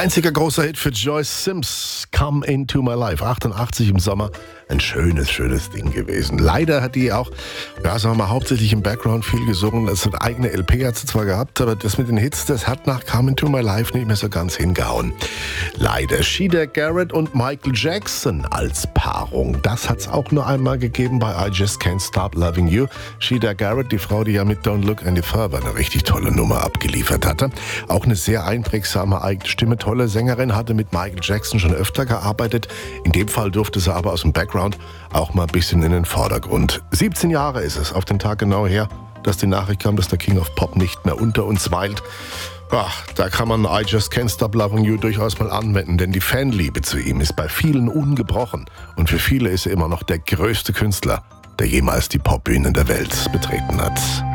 Einziger großer Hit für Joyce Sims, Come Into My Life, 88 im Sommer. Ein schönes Ding gewesen. Leider hat die auch, sagen wir mal, hauptsächlich im Background viel gesungen. Also eine eigene LP hat sie zwar gehabt, aber das mit den Hits, das hat nach Come Into My Life nicht mehr so ganz hingehauen. Leider. Sheeda Garrett und Michael Jackson als Paarung. Das hat es auch nur einmal gegeben bei I Just Can't Stop Loving You. Sheeda Garrett, die Frau, die ja mit Don't Look Any Further eine richtig tolle Nummer abgeliefert hatte. Auch eine sehr einprägsame eigene Stimme, tolle Sängerin, hatte mit Michael Jackson schon öfter gearbeitet. In dem Fall durfte sie aber aus dem Background auch mal ein bisschen in den Vordergrund. 17 Jahre ist es auf den Tag genau her, dass die Nachricht kam, dass der King of Pop nicht mehr unter uns weilt. Da kann man I Just Can't Stop Loving You durchaus mal anwenden, denn die Fanliebe zu ihm ist bei vielen ungebrochen. Und für viele ist er immer noch der größte Künstler, der jemals die Popbühnen der Welt betreten hat.